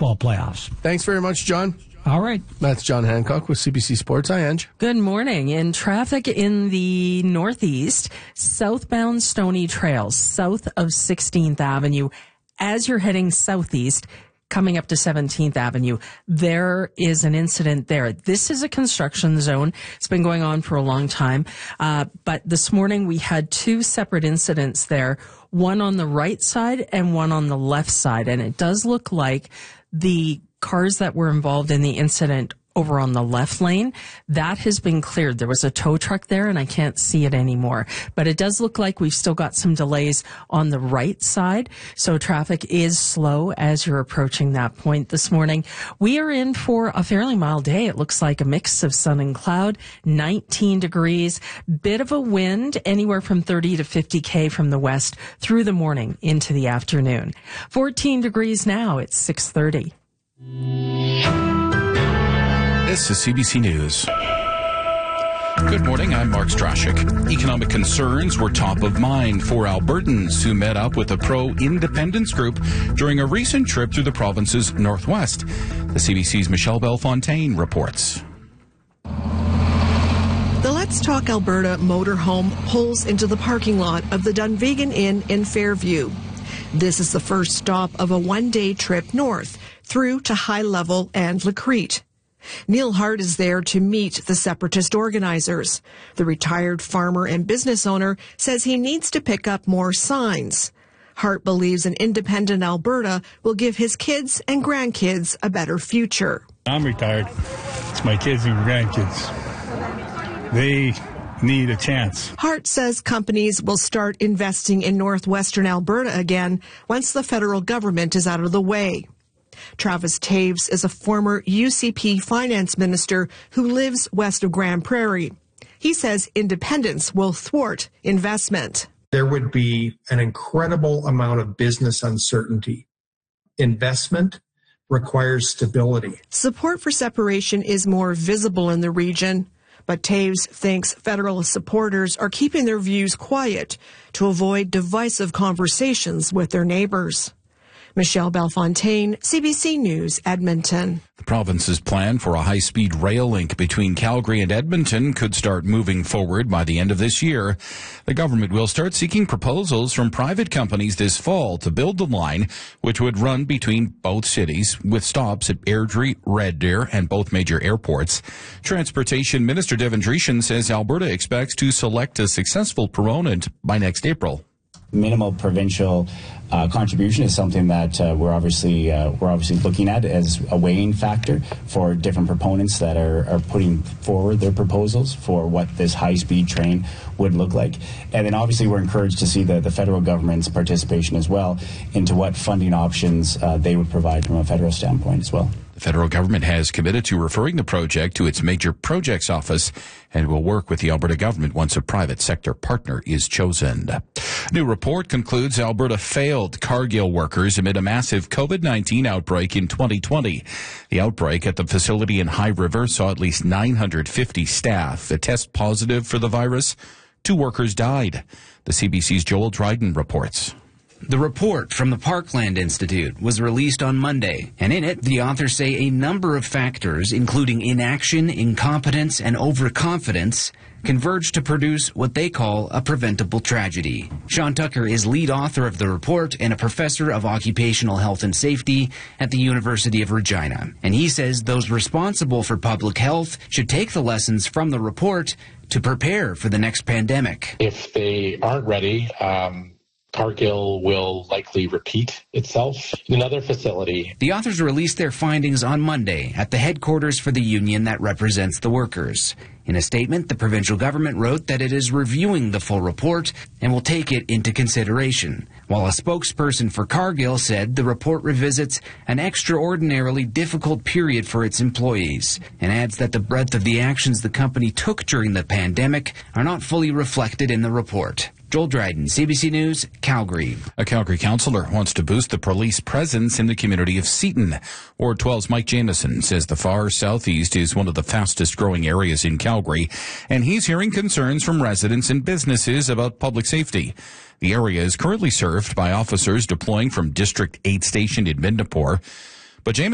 baseball playoffs. Thanks very much, John. All right. That's John Hancock with CBC Sports. Hi, Ange. Good morning. In traffic in the Northeast, southbound Stony Trail, south of 16th Avenue, as you're heading southeast, coming up to 17th Avenue, there is an incident there. This is a construction zone. It's been going on for a long time. But this morning we had two separate incidents there, one on the right side and one on the left side. And it does look like the cars that were involved in the incident over on the left lane, that has been cleared. There was a tow truck there and I can't see it anymore. But it does look like we've still got some delays on the right side. So traffic is slow as you're approaching that point this morning. We are in for a fairly mild day. It looks like a mix of sun and cloud, 19 degrees, bit of a wind, anywhere from 30 to 50 K from the west through the morning into the afternoon. 14 degrees now. It's 6:30. This is CBC News. Good morning, I'm Mark Strashik. Economic concerns were top of mind for Albertans who met up with a pro-independence group during a recent trip through the province's northwest. The CBC's Michelle Bellefontaine reports. The Let's Talk Alberta motorhome pulls into the parking lot of the Dunvegan Inn in Fairview. This is the first stop of a one-day trip north through to High Level and Lacrete. Neil Hart is there to meet the separatist organizers. The retired farmer and business owner says he needs to pick up more signs. Hart believes an independent Alberta will give his kids and grandkids a better future. I'm retired. It's my kids and grandkids. They need a chance. Hart says companies will start investing in northwestern Alberta again once the federal government is out of the way. Travis Taves is a former UCP finance minister who lives west of Grand Prairie. He says independence will thwart investment. There would be an incredible amount of business uncertainty. Investment requires stability. Support for separation is more visible in the region, but Taves thinks federal supporters are keeping their views quiet to avoid divisive conversations with their neighbors. Michelle Bellefontaine, CBC News, Edmonton. The province's plan for a high-speed rail link between Calgary and Edmonton could start moving forward by the end of this year. The government will start seeking proposals from private companies this fall to build the line, which would run between both cities with stops at Airdrie, Red Deer, and both major airports. Transportation Minister Devin Dreeshen says Alberta expects to select a successful proponent by next April. Minimal provincial contribution is something that we're obviously looking at as a weighing factor for different proponents that are putting forward their proposals for what this high-speed train would look like. And then obviously we're encouraged to see the federal government's participation as well into what funding options they would provide from a federal standpoint as well. The federal government has committed to referring the project to its major projects office and will work with the Alberta government once a private sector partner is chosen. New report concludes Alberta failed Cargill workers amid a massive COVID-19 outbreak in 2020. The outbreak at the facility in High River saw at least 950 staff test positive for the virus. 2 workers died. The CBC's Joel Dryden reports. The report from the Parkland Institute was released on Monday, and in it, the authors say a number of factors, including inaction, incompetence, and overconfidence, converge to produce what they call a preventable tragedy. Sean Tucker is lead author of the report and a professor of occupational health and safety at the University of Regina. And he says those responsible for public health should take the lessons from the report to prepare for the next pandemic. If they aren't ready, Cargill will likely repeat itself in another facility. The authors released their findings on Monday at the headquarters for the union that represents the workers. In a statement, the provincial government wrote that it is reviewing the full report and will take it into consideration, while a spokesperson for Cargill said the report revisits an extraordinarily difficult period for its employees and adds that the breadth of the actions the company took during the pandemic are not fully reflected in the report. Joel Dryden, CBC News, Calgary. A Calgary councillor wants to boost the police presence in the community of Seaton. Ward 12's Mike Jamieson says the far southeast is one of the fastest growing areas in Calgary, and he's hearing concerns from residents and businesses about public safety. The area is currently served by officers deploying from District 8 Station in Midnapore, but Jamieson